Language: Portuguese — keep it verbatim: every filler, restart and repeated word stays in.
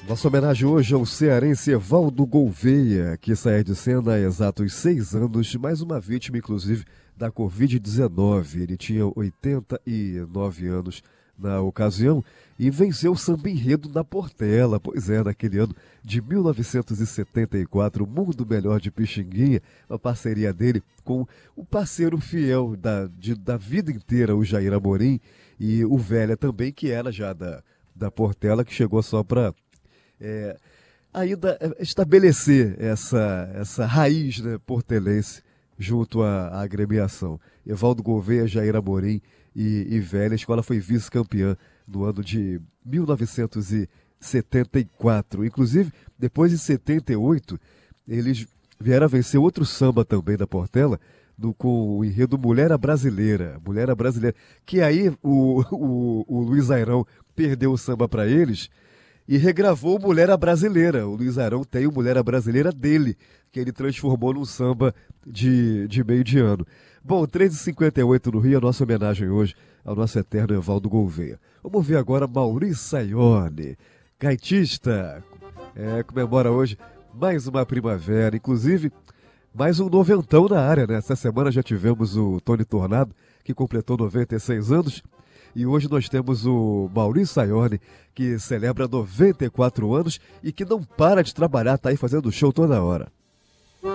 Nossa homenagem hoje ao cearense Evaldo Gouveia, que sai de cena há exatos seis anos, mais uma vítima, inclusive, da covid dezenove. Ele tinha oitenta e nove anos na ocasião e venceu o samba enredo na Portela. Pois é, naquele ano de mil novecentos e setenta e quatro, o Mundo Melhor de Pixinguinha, uma parceria dele com o parceiro fiel da, de, da vida inteira, o Jair Amorim, e o Velha também, que era já da, da Portela, que chegou só para... É, ainda estabelecer essa, essa raiz, né, portelense junto à, à agremiação. Evaldo Gouveia, Jair Amorim e, e Velha. A escola foi vice-campeã no ano de mil novecentos e setenta e quatro. Inclusive, depois de setenta e oito, eles vieram a vencer outro samba também da Portela, no, com o enredo Mulher a Brasileira. Mulher a Brasileira. Que aí o, o, o Luiz Airão perdeu o samba para eles e regravou Mulher a Brasileira. O Luiz Airão tem o Mulher a Brasileira dele, que ele transformou num samba de, de meio de ano. Bom, três e cinquenta e oito no Rio, a nossa homenagem hoje ao nosso eterno Evaldo Gouveia. Vamos ver agora Maurício Saione, gaitista, é, comemora hoje mais uma primavera, inclusive mais um noventão na área, né? Essa semana já tivemos o Tony Tornado, que completou noventa e seis anos, e hoje nós temos o Maurício Saione, que celebra noventa e quatro anos e que não para de trabalhar, tá aí fazendo show toda hora.